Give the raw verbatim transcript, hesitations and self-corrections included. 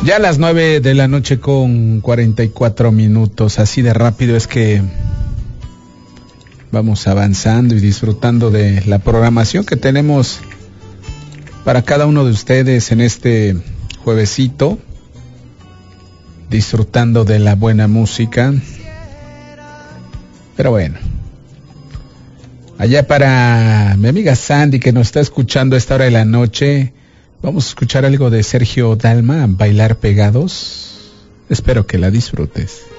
Ya a las nueve de la noche con cuarenta y cuatro minutos, así de rápido es que vamos avanzando y disfrutando de la programación que tenemos para cada uno de ustedes en este juevesito, disfrutando de la buena música. Pero bueno, allá para mi amiga Sandy que nos está escuchando a esta hora de la noche, vamos a escuchar algo de Sergio Dalma, Bailar Pegados. Espero que la disfrutes.